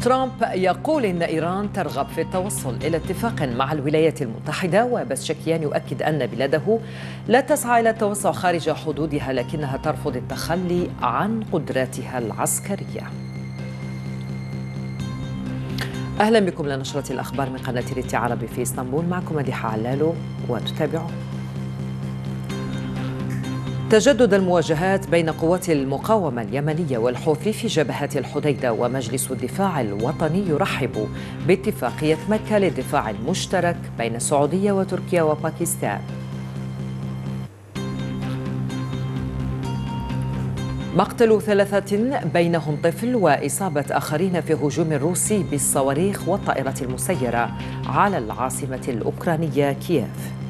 ترامب يقول إن إيران ترغب في التوصل إلى اتفاق مع الولايات المتحدة، وبزشكيان يؤكد أن بلاده لا تسعى إلى التوسع خارج حدودها، لكنها ترفض التخلي عن قدراتها العسكرية. أهلا بكم لنشرة الأخبار من قناة ريتي عربي في اسطنبول، معكم مديحة علالو ونتابعه. تجدد المواجهات بين قوات المقاومة اليمنية والحوثي في جبهة الحديدة، ومجلس الدفاع الوطني يرحب باتفاقية مكة للدفاع المشترك بين السعودية وتركيا وباكستان. مقتل 3 بينهم طفل وإصابة آخرين في هجوم روسي بالصواريخ والطائرات المسيرة على العاصمة الأوكرانية كييف.